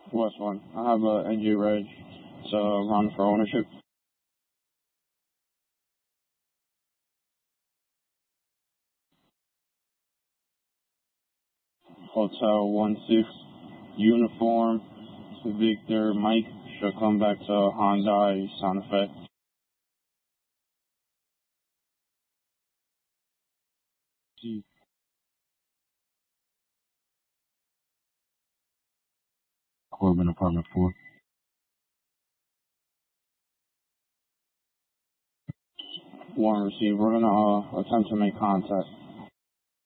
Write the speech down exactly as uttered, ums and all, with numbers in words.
West one. I have a N G Reg. It's a run for ownership. Hotel one six. Uniform. Victor Mike should come back to Hyundai Santa Fe. G. Corbin Apartment four. Warrant received. We're gonna uh, attempt to make contact.